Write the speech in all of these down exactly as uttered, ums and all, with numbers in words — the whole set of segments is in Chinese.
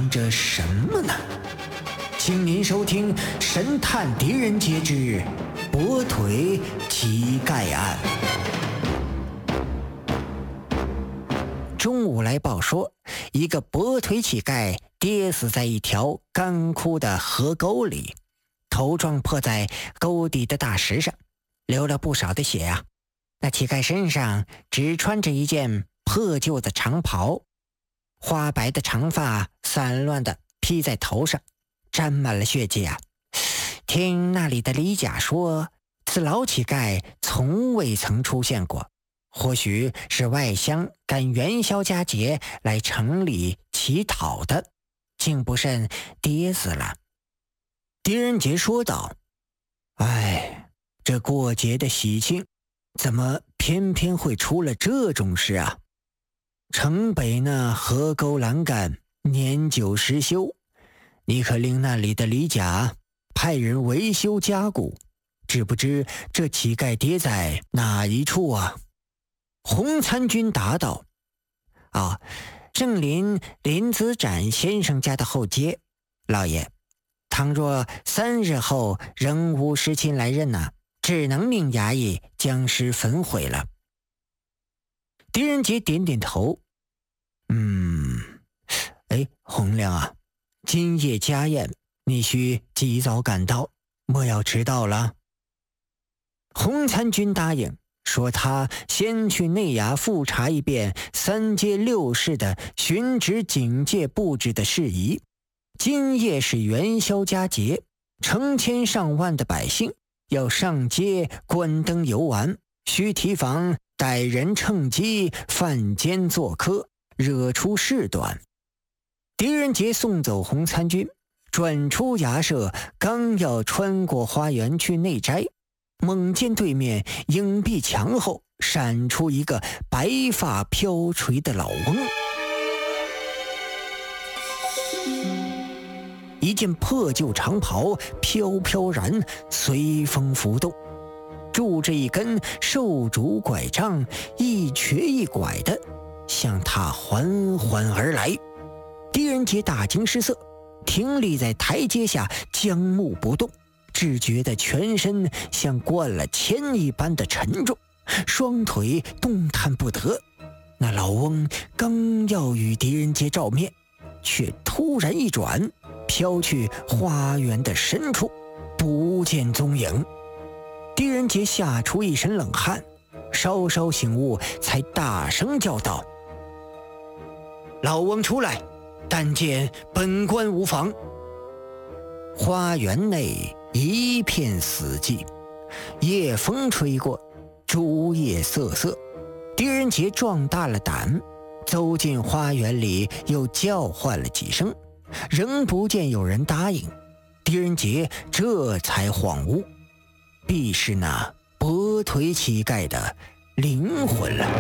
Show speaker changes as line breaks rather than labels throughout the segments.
藏着什么呢？请您收听《神探狄仁杰之跛腿乞丐案》。中午来报说，一个跛腿乞丐跌死在一条干枯的河沟里，头撞破在沟底的大石上，流了不少的血啊。那乞丐身上只穿着一件破旧的长袍，花白的长发散乱地披在头上，沾满了血迹啊。听那里的李甲说，此老乞丐从未曾出现过，或许是外乡赶元宵佳节来城里乞讨的，竟不慎跌死了。狄仁杰说道：哎，这过节的喜庆，怎么偏偏会出了这种事啊？城北那河沟栏杆年久失修，你可令那里的李甲派人维修加固，知不知这乞丐跌在哪一处啊？洪参军答道：啊，正临林子展先生家的后街，老爷，倘若三日后仍无尸亲来认呢、啊，只能命衙役将尸焚毁了。狄仁杰点点头，嗯，哎，洪亮啊，今夜家宴，你需及早赶到，莫要迟到了。洪参军答应，说他先去内衙复查一遍三街六市的巡职警戒布置的事宜。今夜是元宵佳节，成千上万的百姓要上街观灯游玩，需提防歹人趁机犯奸作科，惹出事端。狄仁杰送走洪参军，转出衙舍，刚要穿过花园去内斋，猛见对面影壁墙后闪出一个白发飘垂的老翁，一件破旧长袍飘飘然随风浮动，拄着一根瘦竹拐杖，一瘸一拐的向他缓缓而来。狄仁杰大惊失色，停立在台阶下，僵木不动，只觉得全身像灌了铅一般的沉重，双腿动弹不得。那老翁刚要与狄仁杰照面，却突然一转，飘去花园的深处，不见踪影。狄仁杰吓出一身冷汗，稍稍醒悟，才大声叫道：老翁出来，但见本官无妨。花园内一片死寂，夜风吹过，竹叶瑟瑟。狄仁杰壮大了胆，走进花园里，又叫唤了几声，仍不见有人答应。狄仁杰这才恍悟，必是那跛腿乞丐的灵魂了。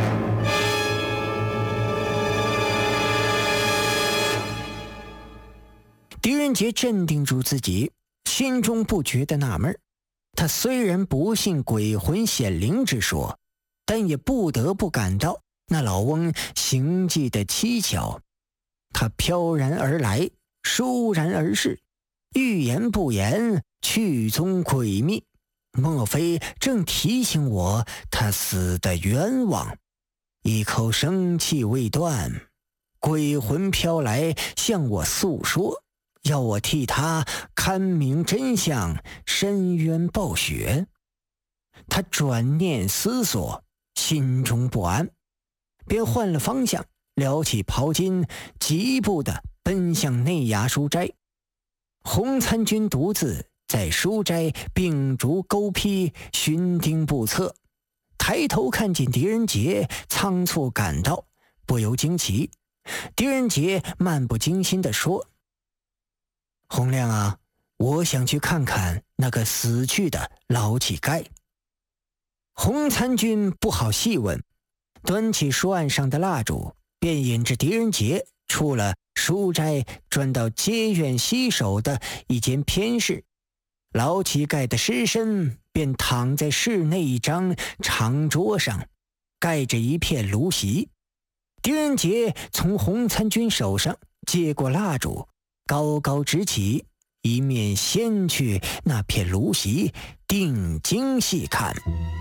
狄仁杰镇定住自己，心中不觉得纳闷。他虽然不信鬼魂显灵之说，但也不得不感到那老翁行迹的蹊跷。他飘然而来，倏然而逝，欲言不言，去踪诡秘，莫非正提醒我他死的冤枉？一口生气未断，鬼魂飘来向我诉说，要我替他看明真相，伸冤报雪。他转念思索，心中不安，便换了方向，撩起袍襟，疾步地奔向内衙书斋。洪参军独自在书斋秉烛钩劈，寻钉布测，抬头看见狄仁杰仓促赶到，不由惊奇。狄仁杰漫不经心地说：洪亮啊，我想去看看那个死去的老乞丐。洪参军不好细问，端起书案上的蜡烛，便引着狄仁杰出了书斋，转到街院西首的一间偏室。老乞丐的尸身便躺在室内一张长桌上，盖着一片芦席。狄仁杰从洪参军手上接过蜡烛， 高高直起，一面掀去那片芦席，定睛细看。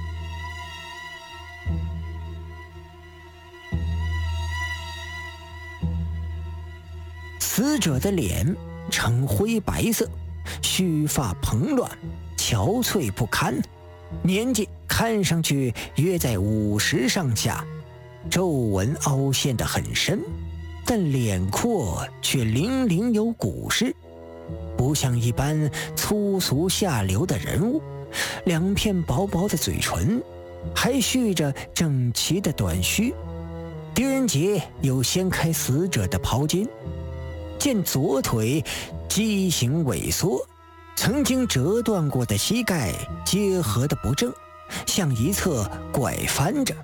死者的脸呈灰白色，须发蓬乱，憔悴不堪，年纪看上去约在五十上下，皱纹凹陷得很深，但脸廓却零零有古势，不像一般粗俗下流的人物。两片薄薄的嘴唇，还蓄着整齐的短须。狄仁杰又掀开死者的袍襟，见左腿畸形萎缩，曾经折断过的膝盖结合的不正，向一侧拐翻着。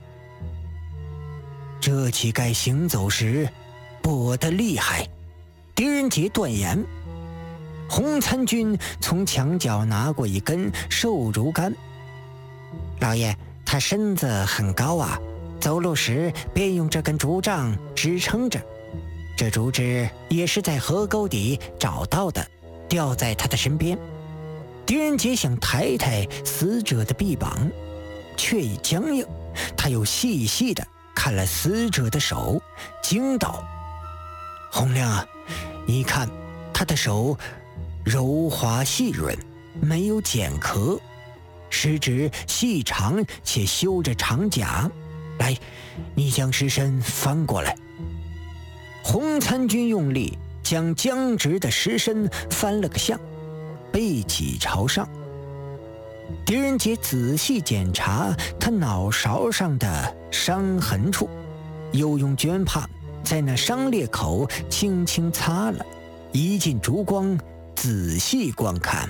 这乞丐行走时跛得厉害，狄仁杰断言。洪参军从墙角拿过一根瘦竹竿，老爷，他身子很高啊，走路时便用这根竹杖支撑着。这竹枝也是在河沟底找到的，吊在他的身边。狄仁杰想抬抬死者的臂膀，却已僵硬。他又细细地看了死者的手，惊道：洪亮啊，你看他的手柔滑细润，没有茧壳，食指细长且修着长甲。来，你将尸身翻过来。洪参军用力将僵直的尸身翻了个相，背脊朝上。狄仁杰仔细检查他脑勺上的伤痕处，又用绢帕在那伤裂口轻轻擦了，移进烛光仔细观看。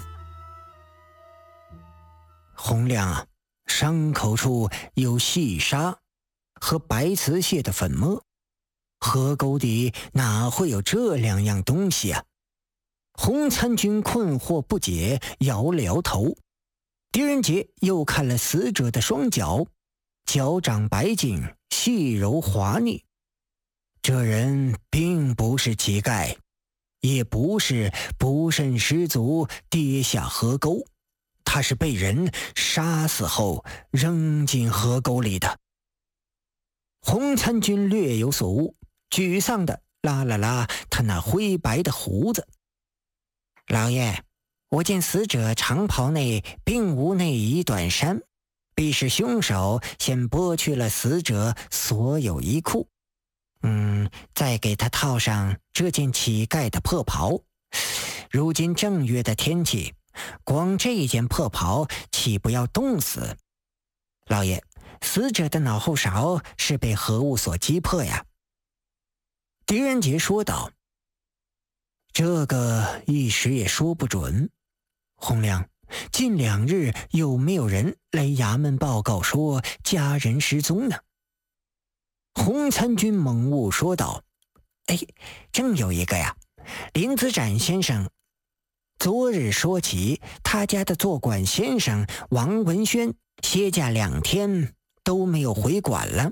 洪亮啊，伤口处有细沙和白瓷蟹的粉末，河沟底哪会有这两样东西啊？洪参军困惑不解，摇了摇头。狄仁杰又看了死者的双脚，脚掌白净，细柔滑腻。这人并不是乞丐，也不是不慎失足跌下河沟，他是被人杀死后扔进河沟里的。洪参军略有所悟，沮丧地拉了拉他那灰白的胡子。老爷，我见死者长袍内并无内衣短衫，必是凶手先剥去了死者所有衣裤，嗯，再给他套上这件乞丐的破袍。如今正月的天气，光这一件破袍岂不要冻死？老爷，死者的脑后勺是被何物所击破呀？狄仁杰说道。这个一时也说不准。洪亮，近两日有没有人来衙门报告说家人失踪呢？洪参军猛悟说道：哎，正有一个呀，林子展先生昨日说起，他家的做馆先生王文轩歇假两天都没有回馆了。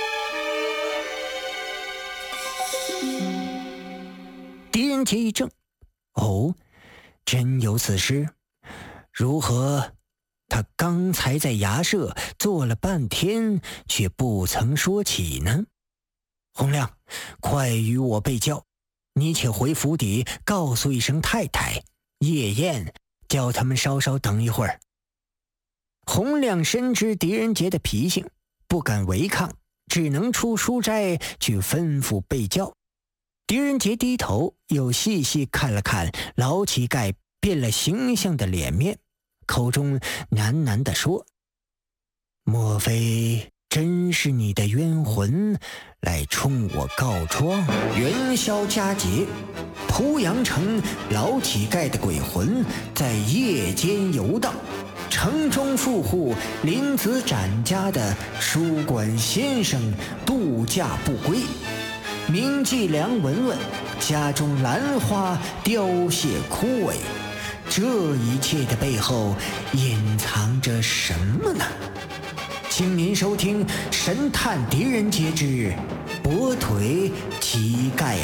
狄仁杰一怔，哦，真有此事？如何他刚才在衙舍坐了半天，却不曾说起呢？洪亮，快与我备教，你且回府邸告诉一声太太，夜宴叫他们稍稍等一会儿。洪亮深知狄仁杰的脾性，不敢违抗，只能出书斋去吩咐备教。狄仁杰低头又细细看了看老乞丐变了形象的脸面，口中喃喃地说：莫非真是你的冤魂来冲我告状？元宵佳节，濮阳城老乞丐的鬼魂在夜间游荡，城中富户林子展家的书馆先生度假不归，名妓梁文文家中兰花凋谢枯萎，这一切的背后隐藏着什么呢？请您收听《神探狄仁杰之跛腿乞丐